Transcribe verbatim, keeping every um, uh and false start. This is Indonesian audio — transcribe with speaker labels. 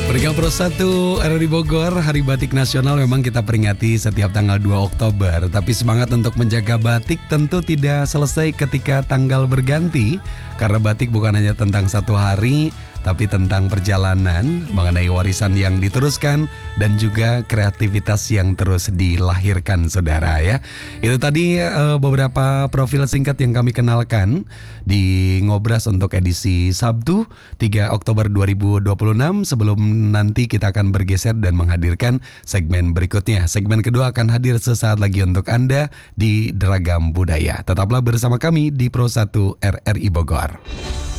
Speaker 1: Pendengar Pro satu R R I Bogor, Hari Batik Nasional memang kita peringati setiap tanggal dua Oktober. Tapi semangat untuk menjaga batik tentu tidak selesai ketika tanggal berganti. Karena batik bukan hanya tentang satu hari, tapi tentang perjalanan, mengenai warisan yang diteruskan, dan juga kreativitas yang terus dilahirkan, saudara ya. Itu tadi uh, beberapa profil singkat yang kami kenalkan di Ngobras untuk edisi Sabtu tiga Oktober dua ribu dua puluh enam. Sebelum nanti kita akan bergeser dan menghadirkan segmen berikutnya. Segmen kedua akan hadir sesaat lagi untuk Anda di Deragam Budaya. Tetaplah bersama kami di Pro satu R R I Bogor.